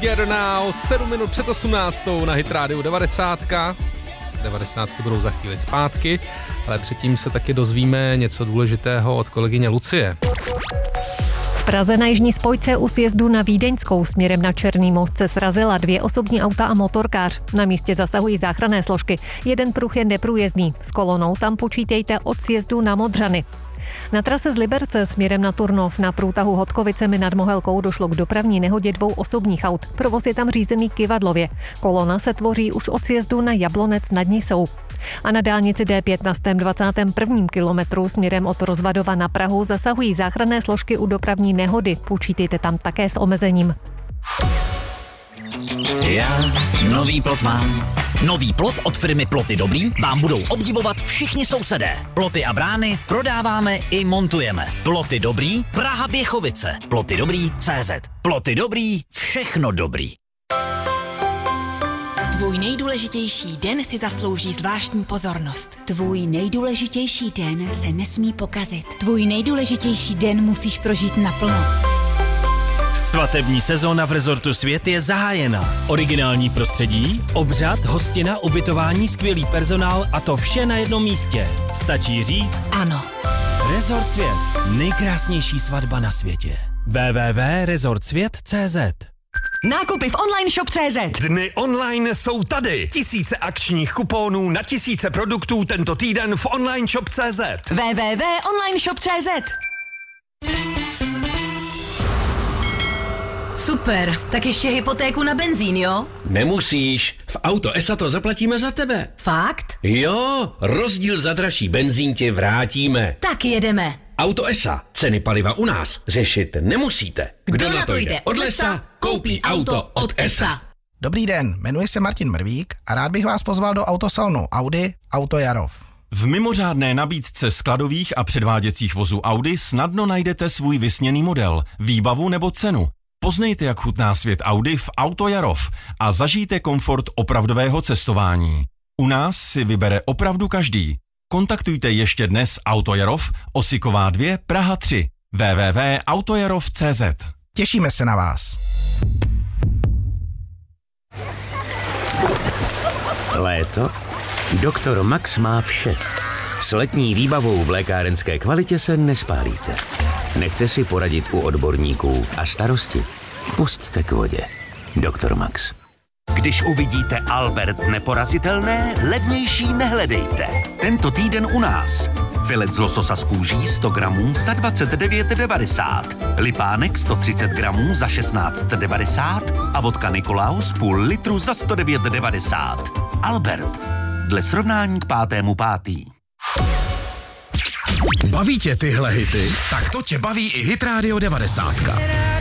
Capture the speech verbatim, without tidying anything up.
Together Now, sedm minut před osmnáctou na Hit Radio devadesátka. devadesátky budou za chvíli zpátky, ale předtím se taky dozvíme něco důležitého od kolegyně Lucie. V Praze na jižní spojce u sjezdu na Vídeňskou směrem na Černý most se srazila dvě osobní auta a motorkář. Na místě zasahují záchranné složky. Jeden pruh je neprůjezdný. S kolonou tam počítejte od sjezdu na Modřany. Na trase z Liberce směrem na Turnov na průtahu Hodkovicemi nad Mohelkou došlo k dopravní nehodě dvou osobních aut. Provoz je tam řízený kyvadlově. Kolona se tvoří už od sjezdu na Jablonec nad Nisou. A na dálnici D pět na sto dvacátém prvním kilometru směrem od Rozvadova na Prahu zasahují záchranné složky u dopravní nehody. Počítejte tam také s omezením. Já nový plot mám. Nový plot od firmy Ploty Dobrý vám budou obdivovat všichni sousedé. Ploty a brány prodáváme i montujeme. Ploty Dobrý, Praha Běchovice. Ploty Dobrý tečka cé zet. Ploty Dobrý, všechno dobrý. Tvůj nejdůležitější den si zaslouží zvláštní pozornost. Tvůj nejdůležitější den se nesmí pokazit. Tvůj nejdůležitější den musíš prožít naplno. Svatební sezóna v Rezortu Svět je zahájena. Originální prostředí, obřad, hostina, ubytování, skvělý personál a to vše na jednom místě. Stačí říct ano. Rezort Svět. Nejkrásnější svatba na světě. w w w tečka rezort svět tečka cé zet. Nákupy v online shop tečka cé zet. Dny online jsou tady. Tisíce akčních kuponů na tisíce produktů tento týden v online shop tečka cé zet. w w w tečka online shop tečka cé zet. Super, tak ještě hypotéku na benzín, jo? Nemusíš, v Auto Esa to zaplatíme za tebe. Fakt? Jo, rozdíl za dražší benzín ti vrátíme. Tak jedeme. Auto Esa, ceny paliva u nás řešit nemusíte. Kdo, Kdo na to jde od lesa, koupí auto od Esa. Dobrý den, jmenuji se Martin Mrvík a rád bych vás pozval do autosalonu Audi Auto Jarov. V mimořádné nabídce skladových a předváděcích vozů Audi snadno najdete svůj vysněný model, výbavu nebo cenu. Poznejte, jak chutná svět Audi v Auto Jarov a zažijte komfort opravdového cestování. U nás si vybere opravdu každý. Kontaktujte ještě dnes Auto Jarov, Osiková dva, Praha tři. w w w tečka autojarov tečka cé zet. Těšíme se na vás. Léto? Doktor Max má vše. S letní výbavou v lékárenské kvalitě se nespálíte. Nechte si poradit u odborníků a starosti pusťte k vodě. Doktor Max. Když uvidíte Albert neporazitelné, levnější nehledejte. Tento týden u nás. Filet z lososa z kůží sto gramů za dvacet devět devadesát. Lipánek sto třicet gramů za šestnáct devadesát a vodka Nikolaus půl litru za sto devět devadesát. Albert. Dle srovnání k pátému pátý. Baví tě tyhle hity? Tak to tě baví i Hit Radio devadesátka.